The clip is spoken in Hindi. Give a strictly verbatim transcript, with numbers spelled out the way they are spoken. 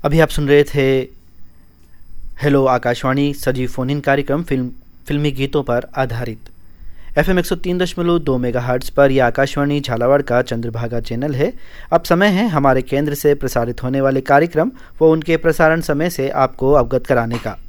अभी आप सुन रहे थे हेलो आकाशवाणी सजीव फोन इन कार्यक्रम फिल्म फिल्मी गीतों पर आधारित। एफ एम एक सौ तीन दशमलव दो मेगा हर्ट्ज पर यह आकाशवाणी झालावाड़ का चंद्रभागा चैनल है। अब समय है हमारे केंद्र से प्रसारित होने वाले कार्यक्रम व उनके प्रसारण समय से आपको अवगत कराने का।